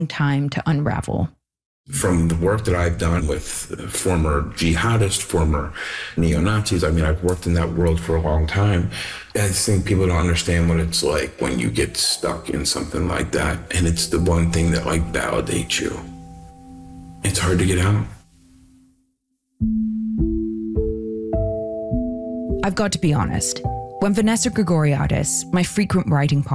time to unravel. From the work that I've done with former jihadists, former neo-Nazis, I mean, I've worked in that world for a long time. I think people don't understand what it's like when you get stuck in something like that, and it's the one thing that like validates you. It's hard to get out. I've got to be honest. When Vanessa Grigoriadis, my frequent writing partner,